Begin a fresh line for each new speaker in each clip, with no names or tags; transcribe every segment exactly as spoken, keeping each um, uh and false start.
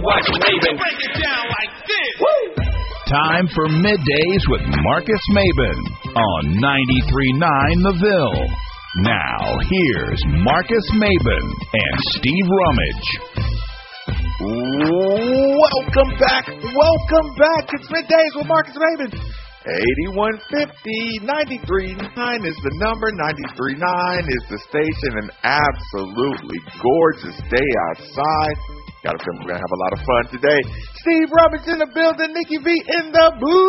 Marcus Maven.
Break it down like this.
Woo!
Time for Middays with Marcus Maven on ninety-three point nine The Ville. Now, here's Marcus Maven and Steve Rummage.
Welcome back. Welcome back. It's Middays with Marcus Maven. eighty-one fifty, ninety-three point nine is the number. ninety-three point nine is the station. An absolutely gorgeous day outside. Got a feeling we're going to have a lot of fun today. Steve Rummage in the building. Nikki V in the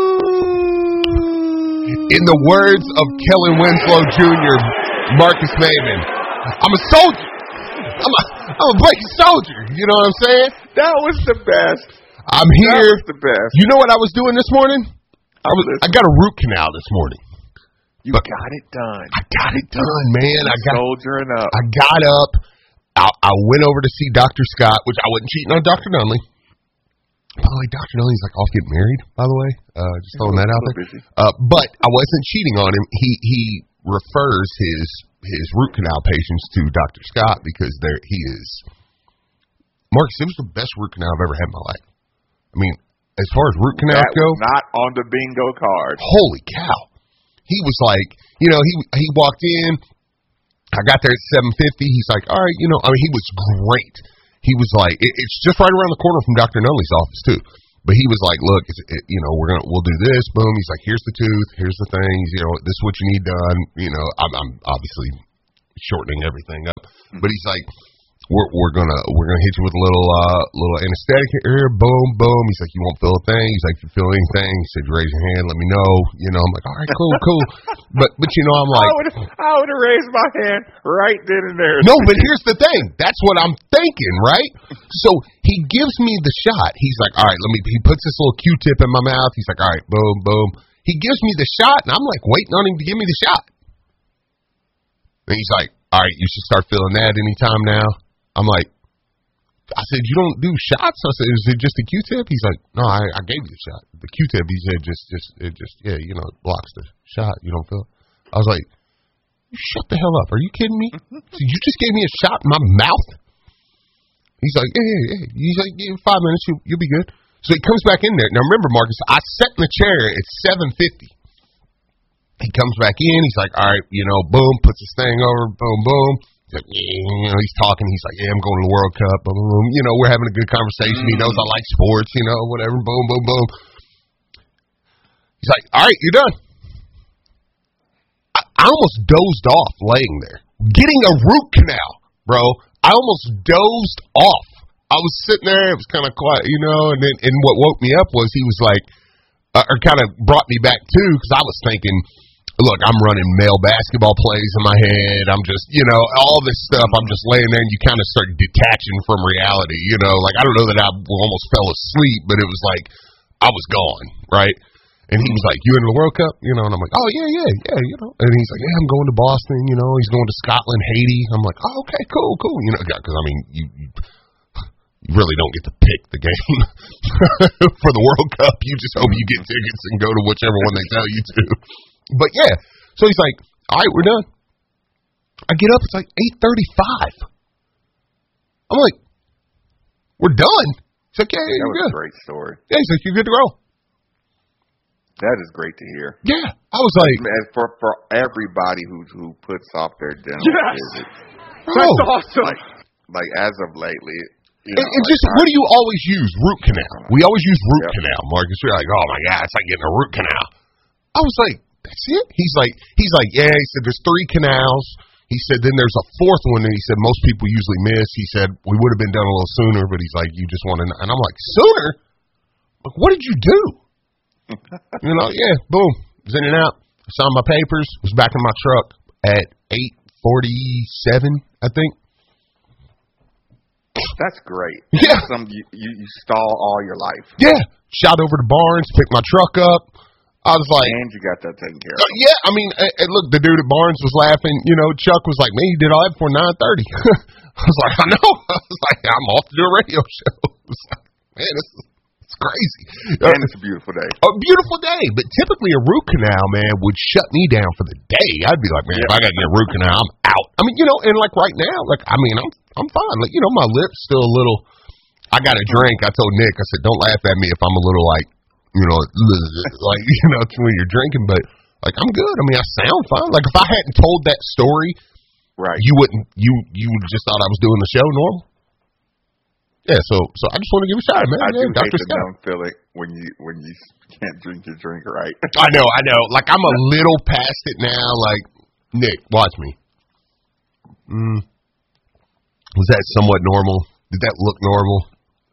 booth.
In the words of Kellen Winslow Junior, Marcus Maven, I'm a soldier. I'm a, I'm a breaking soldier. You know what I'm saying?
That was the best.
I'm here.
That was the best.
You know what I was doing this morning? I was. I got a root canal this morning.
You but got it done.
I got it done, man. I got
soldiering up.
I got up. I, I went over to see Doctor Scott, which I wasn't cheating on Doctor Nunley. By the way, Doctor Nunley's like off getting married, by the way. Uh, just throwing that out there. Uh, but I wasn't cheating on him. He he refers his his root canal patients to Doctor Scott because there he is. Marcus, it was the best root canal I've ever had in my life. I mean, as far as root canals
that
go,
was not on the bingo card.
Holy cow! He was like, you know, he he walked in. I got there at seven fifty. He's like, all right, you know, I mean, he was great. He was like, it, it's just right around the corner from Doctor Nunley's office too. But he was like, look, it's, it, you know, we're gonna we'll do this. Boom. He's like, here's the tooth. Here's the things. You know, this is what you need done. You know, I'm, I'm obviously shortening everything up, but he's like, we're we're gonna we're gonna hit you with a little uh little anesthetic here. Boom, boom. He's like, you won't feel a thing. He's like, if you feel anything, he said, you raise your hand, let me know. You know, I'm like, all right, cool, cool. But but you know, I'm like,
I would I would have raised my hand right then and there.
No, but here's the thing. That's what I'm thinking, right? So he gives me the shot. He's like, all right, let me. He puts this little Q-tip in my mouth. He's like, all right, boom, boom. He gives me the shot, and I'm like waiting on him to give me the shot. And he's like, all right, you should start feeling that anytime now. I'm like, I said, you don't do shots? I said, is it just a Q-tip? He's like, no, I, I gave you the shot. The Q-tip, he said, just, just, it just, yeah, you know, it blocks the shot. You don't feel it? I was like, shut the hell up. Are you kidding me? So you just gave me a shot in my mouth? He's like, yeah, yeah, yeah. He's like, yeah, five minutes, you'll, you'll be good. So he comes back in there. Now, remember, Marcus, I sat in the chair at seven fifty. He comes back in. He's like, all right, you know, boom, puts his thing over, boom, boom. He's like, you know, he's talking. He's like, yeah, I'm going to the World Cup. Boom, boom, boom. You know, we're having a good conversation. Mm-hmm. He knows I like sports, you know, whatever. Boom, boom, boom. He's like, all right, you're done. I, I almost dozed off laying there. Getting a root canal, bro. I almost dozed off. I was sitting there. It was kind of quiet, you know, and then and what woke me up was he was like, uh, or kind of brought me back too, because I was thinking, look, I'm running male basketball plays in my head. I'm just, you know, all this stuff. I'm just laying there, and you kind of start detaching from reality, you know. Like, I don't know that I almost fell asleep, but it was like I was gone, right? And he was like, you into the World Cup? You know, and I'm like, oh, yeah, yeah, yeah, you know. And he's like, yeah, I'm going to Boston, you know. He's going to Scotland, Haiti. I'm like, oh, okay, cool, cool. You know, because, I mean, you, you you really don't get to pick the game for the World Cup. You just hope you get tickets and go to whichever one they tell you to. But yeah, so he's like, all right, we're done. I get up, it's like eight thirty-five. I'm like, we're done. He's like, yeah, yeah,
that
you're
was
good.
A great story.
Yeah, he's like, you're good to go.
That is great to hear.
Yeah, I was like,
and for for everybody who who puts off their dental
yes.
visits.
That's
awesome. Like, like as of lately. You know,
and, and
like
just, what do you always use? Root canal. We always use root
yep.
canal, Marcus. We're like, oh my God, it's like getting a root canal. I was like, that's it? He's like, he's like, yeah, he said, there's three canals. He said, then there's a fourth one, and he said, most people usually miss. He said, we would have been done a little sooner, but he's like, you just want to know. And I'm like, sooner? Like, what did you do? You know, yeah, boom. Was in and out. Signed my papers. Was back in my truck at eight forty-seven, I think.
That's great.
Yeah.
That's some you, you, you stall all your life.
Yeah. Shot over to Barnes, picked my truck up. I was like,
and you got that taken care of.
Uh, yeah, I mean, uh, uh, look, the dude at Barnes was laughing. You know, Chuck was like, man, you did all that before nine thirty. I was like, I know. I was like, I'm off to do a radio show. I was like, man, this is it's crazy.
And uh, it's a beautiful day.
A beautiful day. But typically a root canal, man, would shut me down for the day. I'd be like, man, yeah. if I got a root canal, I'm out. I mean, you know, and like right now, like, I mean, I'm I'm fine. Like, you know, my lips still a little, I got a drink. I told Nick, I said, don't laugh at me if I'm a little like, you know, like, you know, when you're drinking, but like, I'm good. I mean, I sound fine. Like, if I hadn't told that story,
right,
you wouldn't, you, you just thought I was doing the show normal. Yeah, so, so I just want to give a shout out, man.
I
yeah,
do
Doctor
hate the
Scott.
known feeling when you, when you can't drink your drink right.
I know, I know. Like, I'm a little past it now. Like, Nick, watch me. Mm. Was that somewhat normal? Did that look normal?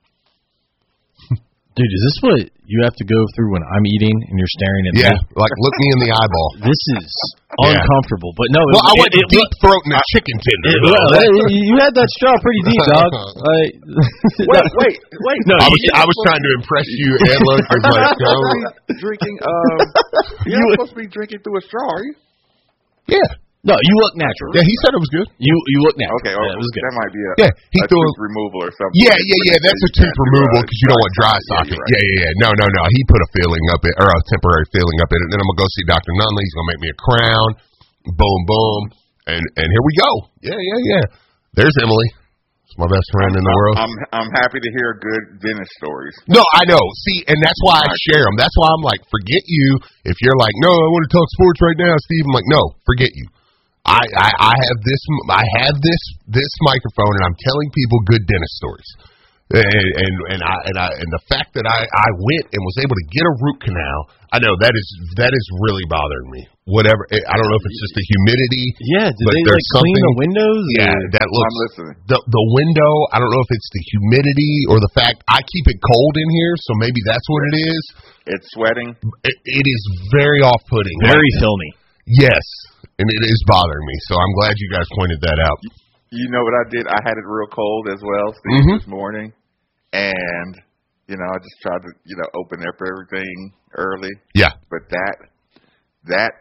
Dude, is this what you have to go through when I'm eating and you're staring at
Yeah,
me?
like look me in the eyeball.
This is
Yeah.
uncomfortable. But no,
Well,
it,
I went
it, it,
deep throating a chicken tender.
it, well, it- you had that straw pretty deep, dog. Like,
Wait, wait, wait.
No,
I was
you-
I was trying to impress you, and look, it's like,
You're
oh,
not supposed to be drinking. Um, you're not supposed to be drinking through a straw, are you?
yeah,
no, you look natural.
yeah. He said it was good.
You you look natural.
Okay,
yeah, it was good.
that might be a,
Yeah, he
a
threw.
tooth removal or something.
Yeah, yeah, yeah. That's a tooth removal because you don't want dry
Yeah,
socket.
you're right.
Yeah, yeah, yeah. No, no, no. He put a filling up it or a temporary filling up it, and then I'm gonna go see Doctor Nunley. He's gonna make me a crown. Boom, boom, and and here we go. Yeah, yeah, yeah. There's Emily. It's my best friend in the world.
I'm I'm happy to hear good dentist stories.
No, I know. See, and that's why I share them. That's why I'm like, forget you. If you're like, no, I want to talk sports right now, Steve. I'm like, no, forget you. I, I, I have this. I have this this microphone, and I'm telling people good dentist stories. And and, and I and I and the fact that I, I went and was able to get a root canal, I know that is that is really bothering me. Whatever. I don't know if it's just the humidity.
Yeah, did
but
they
there's
like clean the
something-
windows?
Yeah,
or-
that looks.
I'm listening.
The the window, I don't know if it's the humidity or the fact I keep it cold in here, so maybe that's what it is.
It's sweating.
It, it is very off-putting.
very
Like,
filmy.
yes, and it is bothering me. So I'm glad you guys pointed that out.
You know what I did? I had it real cold as well, Steve,
Mhm.
this morning, and you know I just tried to you know open up everything early,
Yeah,
but that that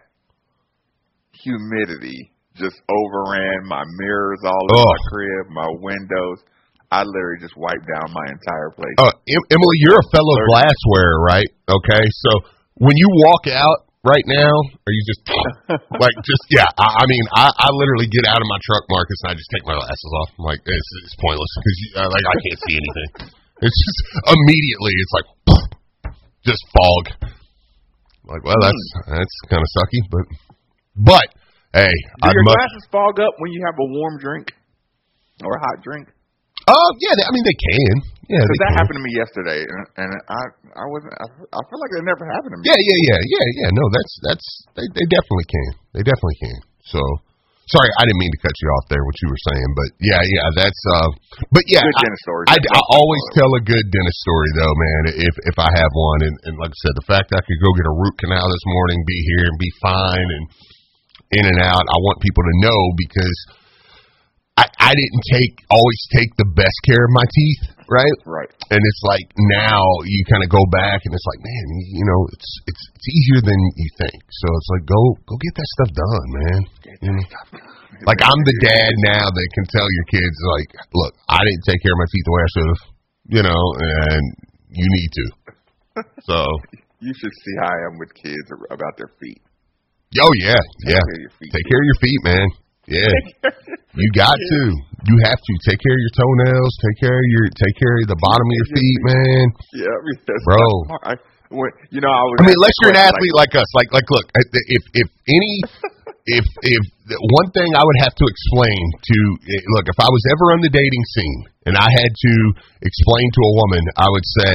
humidity just overran my mirrors all in
Oh.
my crib, my windows. I literally just wiped down my entire place.
uh, em- Emily, you're a fellow
Thirty.
glass wearer, right? Okay, so when you walk out right now, are you just like just yeah? I, I mean, I, I literally get out of my truck, Marcus, and I just take my glasses off. I'm like, it's, it's pointless because uh, like I can't see anything. It's just immediately, it's like just fog. Like, well, that's that's kind of sucky, but but hey,
Do
I'd
your
much.
glasses fog up when you have a warm drink or a hot drink?
Oh yeah, they, I mean they can. Yeah,
Because
they
that
can.
happened to me yesterday, and, and I I wasn't. I, I feel like that never happened to me.
Yeah, yeah, yeah, yeah, yeah. No, that's that's they, they definitely can. They definitely can. So, sorry, I didn't mean to cut you off there. What you were saying, but yeah, yeah, that's. uh But yeah,
Good
I,
dentist stories.
I, I always tell a good dentist story though, man. If if I have one, and, and like I said, the fact I could go get a root canal this morning, be here and be fine, and in and out. I want people to know because I I didn't take always take the best care of my teeth, right?
Right.
And it's like now you kind of go back and it's like, man, you know, it's it's it's easier than you think. So it's like go go get that stuff done, man. You know? Like I'm the dad now that can tell your kids like, look, I didn't take care of my teeth the way I should have, you know, and you need to. So
You should see how I am with kids about their feet.
oh yeah, yeah.
care of your feet.
Take care of your feet, man. Yeah. You got to. You have to take care of your toenails. Take care of your. Take care of the bottom of your feet, man.
Yeah, I mean, that's
Bro.
not smart. I, when, you know, I was.
I mean, unless
asked
you're an
that
athlete like, us, like, like, look, if if any, if if one thing I would have to explain to, look, if I was ever on the dating scene and I had to explain to a woman, I would say,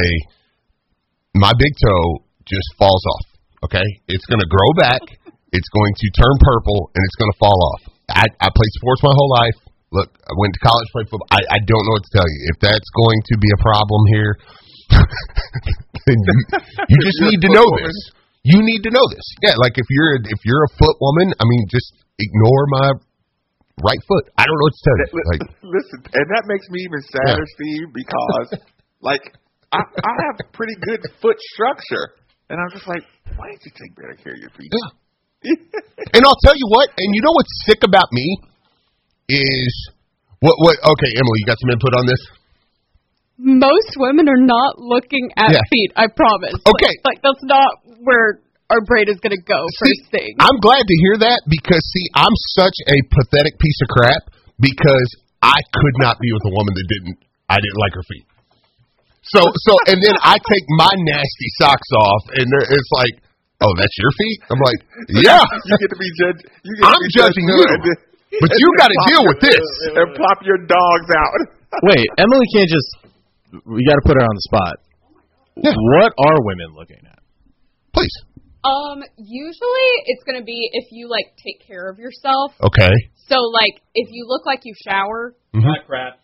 my big toe just falls off. Okay, it's going to grow back. It's going to turn purple and it's going to fall off. I, I played sports my whole life. Look, I went to college, played football. I, I don't know what to tell you. If that's going to be a problem here, then you, you just
You're
need
a
to know
foot woman.
this. You need to know this. Yeah, like if you're if you're a foot woman, I mean, just ignore my right foot. I don't know what to tell you. Like,
Listen, and that makes me even sadder,
Yeah.
Steve, because like I, I have pretty good foot structure, and I'm just like, why didn't you take better care of your feet?
yeah. And I'll tell you what, and you know what's sick about me is what what okay, Emily, you got some input on this?
Most women are not looking at
Yeah.
feet, I promise.
Okay.
Like, like that's not where our brain is going to go first thing.
I'm glad to hear that because see, I'm such a pathetic piece of crap because I could not be with a woman that didn't I didn't like her feet. So, so, and then I take my nasty socks off, and there- it's like, oh, that's your feet? I'm like, yeah.
You get to be judged. You get
I'm
to be
judging
judged
you,
and then-
but
and
you
then
got to
plop
deal
your-
with this.
And plop your dogs out.
Wait, Emily can't just. We got to put her on the spot.
Yeah.
What are women looking at?
Please.
Um, usually it's gonna be if you like take care of yourself.
Okay.
So like if you look like you shower.
Mm-hmm. Crap.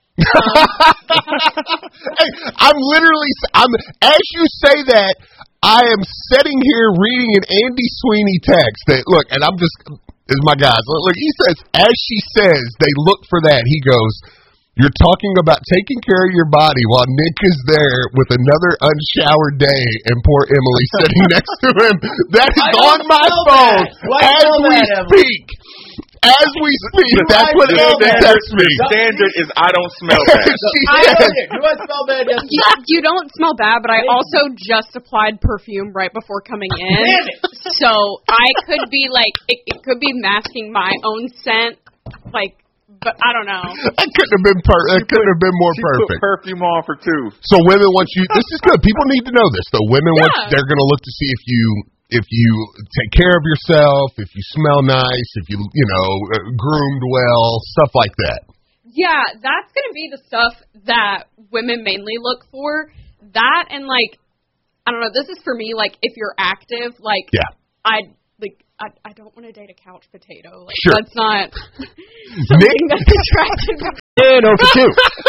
Hey, I'm literally, I'm, as you say that, I am sitting here reading an Andy Sweeney text that, look, and I'm just, this is my guys, look, look, he says, as she says, they look for that, he goes, you're talking about taking care of your body while Nick is there with another unshowered day and poor Emily sitting next to him. That is on my phone as we speak. As we speak, that's what
The
Emily
standard,
texts me.
the standard is I don't smell bad.
She
I
says,
Do I smell bad? Yes.
You, you don't smell bad, but I also just applied perfume right before coming in. So I could be like, it, it could be masking my own scent, like, but I don't know.
I couldn't have been per- it couldn't have been more
She
perfect.
put perfume on for two.
So women want you. This is good. People need to know this. though. Women want
Yeah.
they're going to look to see if you if you take care of yourself, if you smell nice, if you you know uh, groomed well, stuff like that.
Yeah, that's gonna be the stuff that women mainly look for. That and like, I don't know. This is for me. Like, if you're active, like,
Yeah.
I like. I, I don't want to date a couch potato. Like,
Sure.
that's not something that's attractive.
And over two.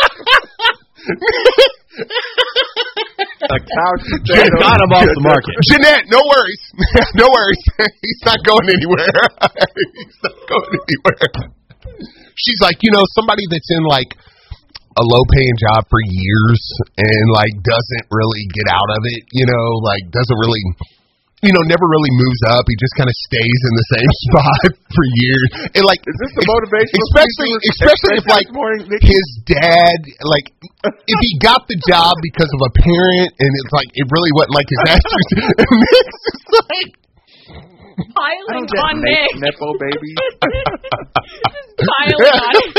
A couch
Just got him off the market.
Jeanette, no worries, no worries. He's not going anywhere. He's not going anywhere. She's like, you know, somebody that's in like a low-paying job for years and like doesn't really get out of it. You know, like doesn't really. You know, never really moves up. He just kind of stays in the same spot for years. And like,
Is this the motivational
especially,
speech you were
especially if like
expecting this morning, Nikki?
his dad, like, if he got the job because of a parent, and it's like it really wasn't like his actions. Nick's just like
Piling
Get
on
Nick,
Nick.
Nepo baby.
Just piling on him.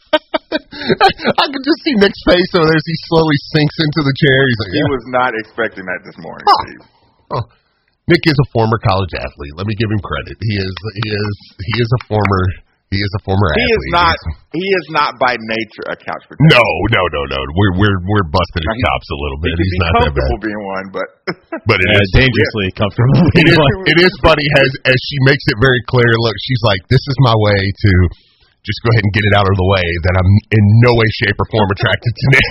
I could just see Nick's face over there as he slowly sinks into the chair. He's like,
He
yeah.
was not expecting that this morning,
Huh.
Steve.
Oh. Nick is a former college athlete. Let me give him credit. He is he is he is a former he is a former
He
athlete.
is not.
He's-
He is not by nature a couch potato.
No, no, no, no. We're we're we're busting his
Now, he-
chops a little
He
bit.
could
He's
be
not that bad.
comfortable being one, but
But it
Yeah,
is
dangerously comfortable.
It is, it is funny as as she makes it very clear. Look, she's like, this is my way to just go ahead and get it out of the way that I'm in no way, shape, or form attracted to Nick.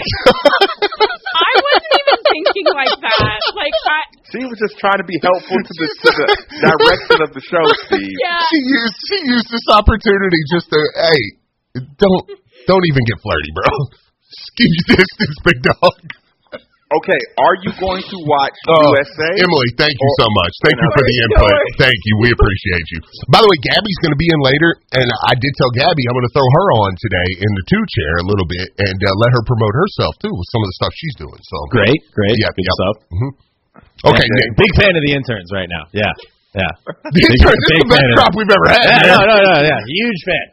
I wasn't even thinking like that. Like, I,
she was just trying to be helpful to the, to the direction of the show, Steve.
yeah.
she used she used this opportunity just to hey, don't don't even get flirty, bro. Just give you distance, big dog.
Okay, are you going to watch
Oh,
U S A?
Emily, thank you so much. Thank you for the
No
input.
worries.
Thank you. We appreciate you. By the way, Gabby's going to be in later, and I did tell Gabby I'm going to throw her on today in the two chair a little bit and uh, let her promote herself too with some of the stuff she's doing. So
Great, great.
Yeah,
Good
yep.
stuff.
Mm-hmm. Okay,
Yeah,
Nick.
big fan of the interns right now. Yeah, yeah.
The intern, this is the best crop we've ever had.
Yeah,
man.
no, no, no, yeah. Huge fan.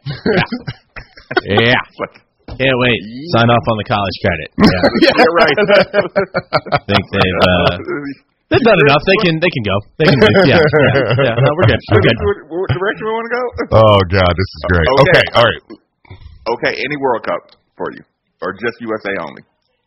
Yeah. yeah. Can't wait. Sign off on the college credit. Yeah.
Yeah, right.
I think they've uh, they've done enough. They can they can go. They can leave. Yeah, yeah, yeah. No, we're good. We're good.
What, what direction we want to go?
Oh God, this is great.
Okay.
Okay, all right.
Okay, any World Cup for you, or just U S A only?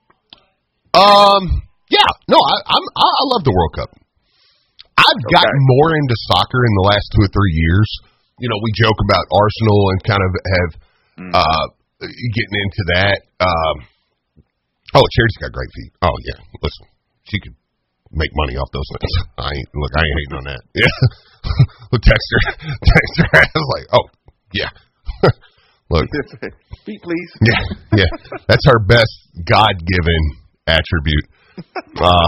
Um, yeah, no, I, I'm I, I love the World Cup. I've
Okay.
gotten more into soccer in the last two or three years. You know, we joke about Arsenal and kind of have
Mm.
uh getting into that. Um, oh, Charity's got great feet. Oh yeah, listen, she could make money off those things. I ain't look, I ain't hating on that. Yeah, text her, text her. I was like, oh yeah, look,
Feet, please.
yeah, yeah, that's her best God-given attribute. Uh,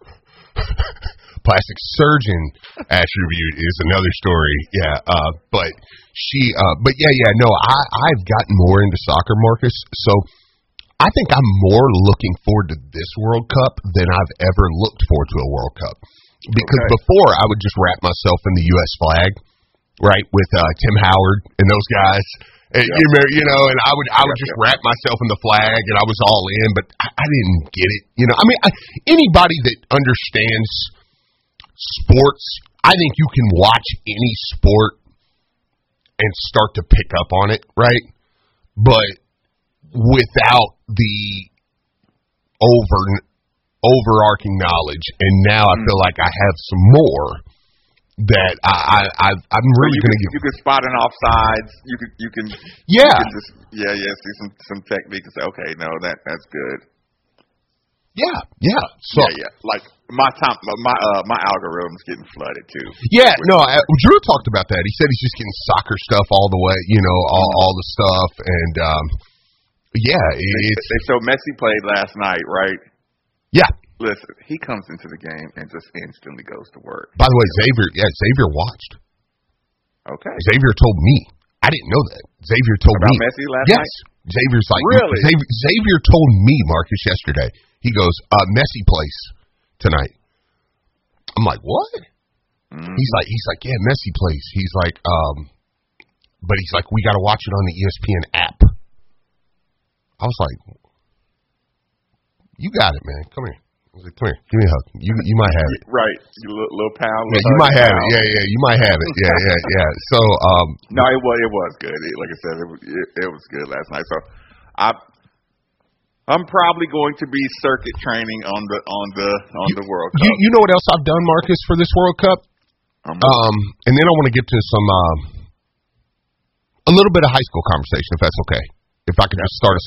plastic surgeon attribute is another story. Yeah, uh, but she, uh, but yeah, yeah, no, I, I've gotten more into soccer, Marcus. So I think I'm more looking forward to this World Cup than I've ever looked forward to a World Cup. Because
Okay.
before I would just wrap myself in the U S flag right, with uh, Tim Howard and those guys. And,
Yeah.
you, remember, you know, and I would I would
Yeah,
just
yeah.
wrap myself in the flag, and I was all in, but I, I didn't get it. You know, I mean, I, anybody that understands sports, I think you can watch any sport and start to pick up on it, right? But without the over overarching knowledge, and now I feel like I have some more that I, I, I I'm really
you
going to
can,
give.
you can spot an offsides. You can you can
Yeah.
you can just, yeah yeah see some some technique and say okay no that that's good.
Yeah, yeah. So
yeah yeah like my time my uh my algorithm's getting flooded too.
yeah, no. I, Drew talked about that. He said he's just getting soccer stuff all the way, you know, all all the stuff, and um, yeah,
They,
it's
they showed Messi played last night, right?
yeah.
Listen, he comes into the game and just instantly goes to work.
By the way, Xavier, yeah, Xavier watched.
Okay.
Xavier told me. I didn't know that. Xavier told
About
me.
Messi last
yes.
night?
Xavier's like
Really?
Xavier, Xavier told me, Marcus, yesterday. He goes, uh, Messi plays tonight. I'm like, what?
Mm-hmm.
He's like, he's like, yeah, Messi plays. He's like, um, but he's like, we got to watch it on the E S P N app. I was like, you got it, man. Come here. I was like, come here, give me a hug. You you might have it.
Right, you little, little pal.
Yeah,
little
you might
hug
have
pal.
it. Yeah, yeah, you might have it. Yeah, yeah, yeah. So, um,
No, it was it was good. It, like I said, it, was- it, it was good last night. So, I I'm probably going to be circuit training on the on the on the World Cup.
you you know what else I've done, Marcus, for this World Cup?
Um,
Um, and then I want to get to some um, a little bit of high school conversation, if that's okay. If I could just start us